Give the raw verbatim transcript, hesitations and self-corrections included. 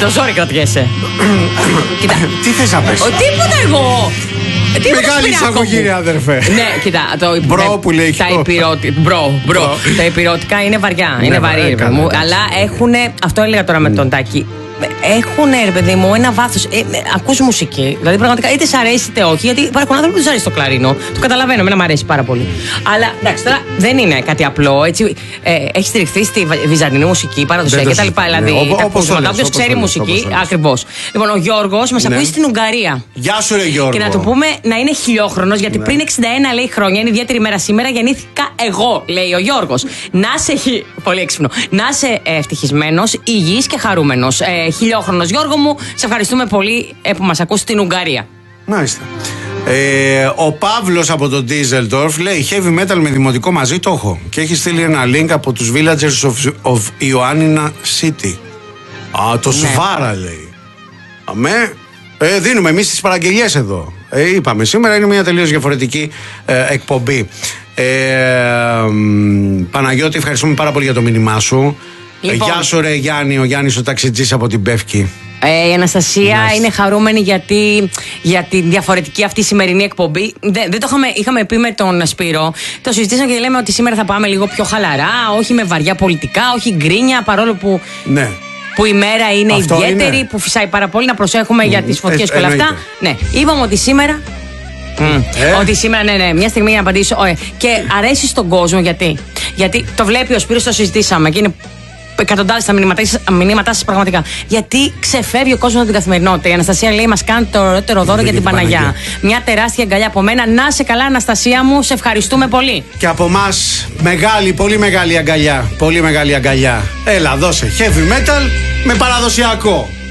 το ζόρι κρατιέσαι. Κοίτα. Τι θες να πες? Τίποτα εγώ. Μεγάλη εισαγωγή, ρε αδερφέ. Ναι, κοίτα. Το, μπρο που λέει. Τα υπηρώτικα. Μπρο, μπρο. Τα υπηρώτικα είναι βαριά. Είναι βαρύ, ρε μου. Αλλά έχουν. Αυτό έλεγα τώρα με τον Τάκη. Έχουν, ρε παιδί μου, ένα βάθος. Ε, ακούς μουσική. Δηλαδή, πραγματικά είτε σ' αρέσει είτε όχι. Γιατί υπάρχουν άνθρωποι που τους αρέσει το κλαρίνο. Το καταλαβαίνω, εμένα μου αρέσει πάρα πολύ. Αλλά εντάξει, τώρα δεν είναι κάτι απλό. Έτσι, ε, έχει στηριχθεί στη βυζαντινή μουσική, παραδοσιακή κτλ. Δηλαδή, ναι, τα ακούσματα. Όποιος ξέρει μουσική, ακριβώς. Λοιπόν, ο Γιώργος μας ναι. ακούει στην Ουγγαρία. Γεια σου, ρε Γιώργο. Και να του πούμε να είναι χιλιόχρονος, γιατί ναι. πριν εξήντα ένα λέει χρόνια, είναι ιδιαίτερη μέρα σήμερα, γεννήθηκα εγώ, λέει ο Γιώργος. Να είσαι. Πολύ έξυπνο. Να είσαι ευτυχισμένος, υγιής και χαρούμενος. Ε, Χιλιόχρονος Γιώργο μου, σε ευχαριστούμε πολύ που μας ακούς στην Ουγγαρία. Μάλιστα. Ε, ο Παύλος από τον Ντίζελντορφ λέει heavy metal με δημοτικό μαζί το έχω. Και έχει στείλει ένα link από τους Villagers of, of Ioannina City. Α, το ναι. Σβάρα λέει. Αμέ. Ε, δίνουμε εμείς τις παραγγελίες εδώ. Ε, είπαμε σήμερα είναι μια τελείως διαφορετική ε, εκπομπή. Ε, ε, Παναγιώτη, ευχαριστούμε πάρα πολύ για το μήνυμά σου. Λοιπόν. Γεια σου, ρε Γιάννη, ο Γιάννης ο ταξιτζής από την Πεύκη. Ε, η Αναστασία Μάλιστα. είναι χαρούμενη γιατί για τη διαφορετική αυτή σημερινή εκπομπή. Δεν, δεν το είχαμε, είχαμε πει με τον Σπύρο. Το συζητήσαμε και λέμε ότι σήμερα θα πάμε λίγο πιο χαλαρά, όχι με βαριά πολιτικά, όχι γκρίνια, παρόλο που. Ναι. Που η μέρα είναι Αυτό ιδιαίτερη, είναι. που φυσάει πάρα πολύ, να προσέχουμε mm, για τις φωτιές ε, και όλα αυτά. Ναι, είπαμε ότι σήμερα. Mm. Ε? Ότι σήμερα, ναι, ναι, μια στιγμή να απαντήσω. Ε, και αρέσει στον κόσμο γιατί. Γιατί το βλέπει ο Σπύρος, το συζητήσαμε και είναι. Εκατοντάδες τα μηνύματά σας πραγματικά. Γιατί ξεφεύγει ο κόσμος από την καθημερινότητα. Η Αναστασία λέει: μας κάνει το ωραιότερο δώρο για την Παναγιά. Παναγιά. Μια τεράστια αγκαλιά από μένα. Να σε καλά, Αναστασία μου, σε ευχαριστούμε πολύ. Και από εμάς, μεγάλη, πολύ μεγάλη αγκαλιά. Πολύ μεγάλη αγκαλιά. Έλα, δώσε heavy metal με παραδοσιακό.